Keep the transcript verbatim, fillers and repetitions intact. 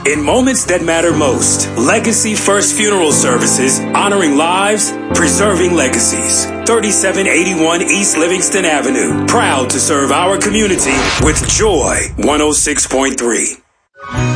In moments that matter most, Legacy First Funeral Services, honoring lives, preserving legacies. thirty-seven eighty-one East Livingston Avenue. Proud to serve our community with Joy one oh six point three.